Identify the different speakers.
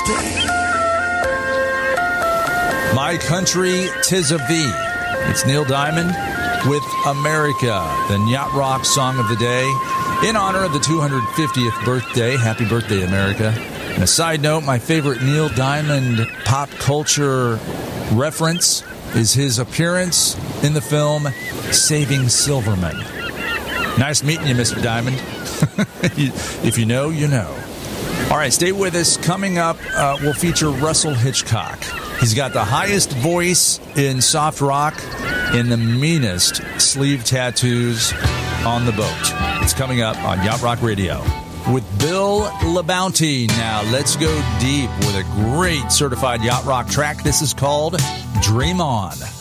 Speaker 1: My Country, 'Tis of Thee. It's Neil Diamond with America, the Yacht Rock song of the day, in honor of the 250th birthday. Happy birthday, America. And a side note, my favorite Neil Diamond pop culture reference is his appearance in the film Saving Silverman. Nice meeting you, Mr. Diamond. If you know, you know. All right, stay with us. Coming up, we'll feature Russell Hitchcock. He's got the highest voice in soft rock and the meanest sleeve tattoos on the boat. It's coming up on Yacht Rock Radio with Bill LaBounty. Now, let's go deep with a great certified Yacht Rock track. This is called Dream On.